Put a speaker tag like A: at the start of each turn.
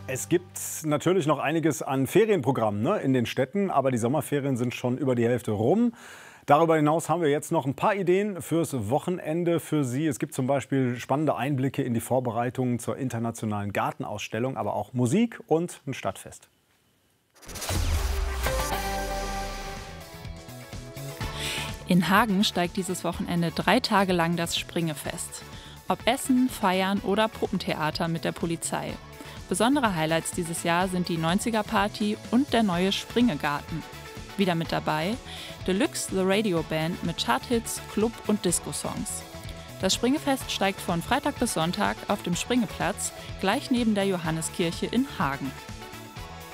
A: Es gibt natürlich noch einiges an Ferienprogrammen, ne, in den Städten, aber die Sommerferien sind schon über die Hälfte rum. Darüber hinaus haben wir jetzt noch ein paar Ideen fürs Wochenende für Sie. Es gibt zum Beispiel spannende Einblicke in die Vorbereitungen zur internationalen Gartenausstellung, aber auch Musik und ein Stadtfest.
B: In Hagen steigt dieses Wochenende 3 Tage lang das Springefest. Ob Essen, Feiern oder Puppentheater mit der Polizei. Besondere Highlights dieses Jahr sind die 90er-Party und der neue Springegarten. Wieder mit dabei Deluxe The Radio Band mit Charthits, Club- und Disco-Songs. Das Springefest steigt von Freitag bis Sonntag auf dem Springeplatz, gleich neben der Johanneskirche in Hagen.